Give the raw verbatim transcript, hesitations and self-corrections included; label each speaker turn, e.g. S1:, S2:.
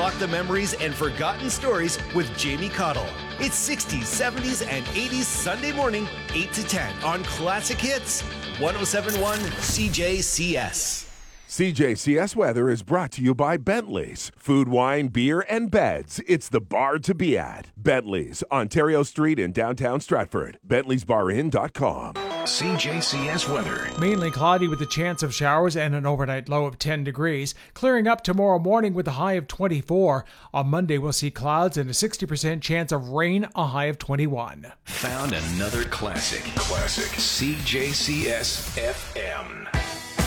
S1: Unlock the memories and forgotten stories with Jamie Cottle. It's sixties, seventies, and eighties Sunday morning, eight to ten on Classic Hits, one oh seven point one C J C S.
S2: C J C S weather is brought to you by Bentley's. Food, wine, beer, and beds. It's the bar to be at. Bentley's, Ontario Street in downtown Stratford. Bentley's Bar Inn dot com.
S3: C J C S weather.
S4: Mainly cloudy with a chance of showers and an overnight low of ten degrees. Clearing up tomorrow morning with a high of twenty-four. On Monday, we'll see clouds and a sixty percent chance of rain, a high of twenty-one.
S3: Found another classic. Classic. C J C S F M.